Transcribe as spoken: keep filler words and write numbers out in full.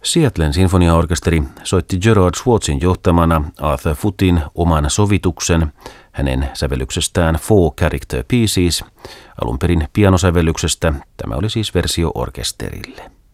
Seattlen sinfoniaorkesteri soitti Gerard Schwartzin johtamana Arthur Footin oman sovituksen hänen sävellyksestään Four Character Pieces. Alun perin pianosävellyksestä, tämä oli siis versio orkesterille.